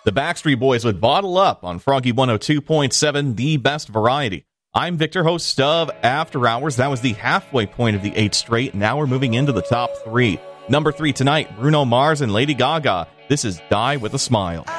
The Backstreet Boys would Bottle Up on Froggy 102.7, the best variety. I'm Victor, host of After Hours. That was the halfway point of the 8 straight. Now we're moving into the top 3. Number 3 tonight, Bruno Mars and Lady Gaga. This is Die With a Smile.